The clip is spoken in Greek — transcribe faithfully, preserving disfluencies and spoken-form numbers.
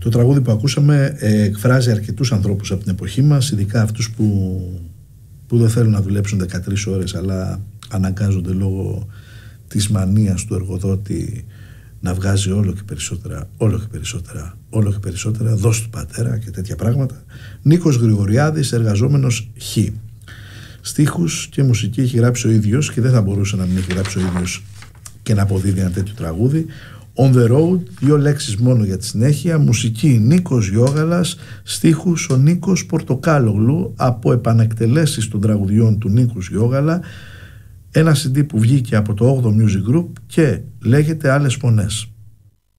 Το τραγούδι που ακούσαμε ε, εκφράζει αρκετούς ανθρώπους από την εποχή μας, ειδικά αυτούς που, που δεν θέλουν να δουλέψουν δεκατρείς ώρες, αλλά αναγκάζονται λόγω της μανίας του εργοδότη να βγάζει όλο και περισσότερα, όλο και περισσότερα, όλο και περισσότερα, δώσ' του πατέρα και τέτοια πράγματα. Νίκος Γρηγοριάδης, εργαζόμενος Χ. Στίχους και μουσική έχει γράψει ο ίδιος και δεν θα μπορούσε να μην έχει γράψει ο ίδιος και να αποδίδει ένα τέτοιο τραγούδι. On the road, δύο λέξεις μόνο για τη συνέχεια. Μουσική Νίκος Γιώγαλας, στίχους ο Νίκος Πορτοκάλογλου, από επανεκτελέσεις των τραγουδιών του Νίκου Γιώγαλα, ένα σι ντι που βγήκε από το όγδοο Music Group και λέγεται Άλλες Φωνές.